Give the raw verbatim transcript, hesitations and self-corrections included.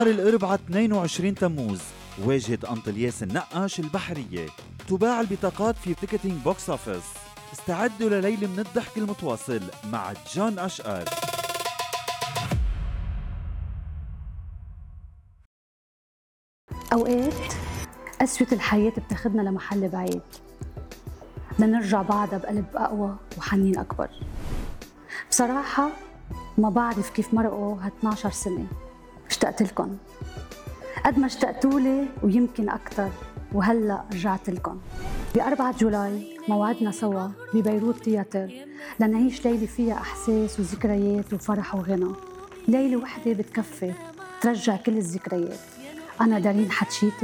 الأربعاء اثنين وعشرين تموز واجهة أنطلياس النقاش البحرية. تباع البطاقات في تيكتينج بوكس أوفيس. استعدوا لليلة من الضحك المتواصل مع جون أشقر. أوقات قسوة الحياة بتاخدنا لمحل بعيد، بدنا نرجع بعدها بقلب أقوى وحنين أكبر. بصراحة ما بعرف كيف مرقوا ها اثنعش سنة. اشتقت لكم قد ما اشتقتولي ويمكن أكتر، وهلأ رجعت لكم. بأربعة جولاي موعدنا سوا ببيروت تياتر لنعيش ليلة فيها أحساس وذكريات وفرح وغنى. ليلة وحدة بتكفي ترجع كل الذكريات. أنا دارين حتشيت